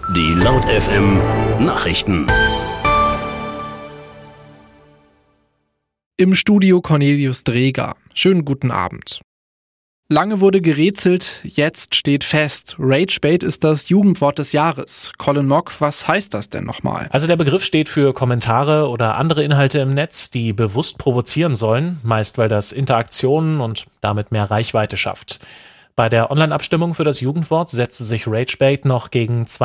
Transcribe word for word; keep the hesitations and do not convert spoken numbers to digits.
Die Laut F M Nachrichten. Im Studio Cornelius Dreger. Schönen guten Abend. Lange wurde gerätselt, jetzt steht fest. Ragebait ist das Jugendwort des Jahres. Colin Mock, was heißt das denn nochmal? Also der Begriff steht für Kommentare oder andere Inhalte im Netz, die bewusst provozieren sollen, meist weil das Interaktionen und damit mehr Reichweite schafft. Bei der Online-Abstimmung für das Jugendwort setzte sich Ragebait noch gegen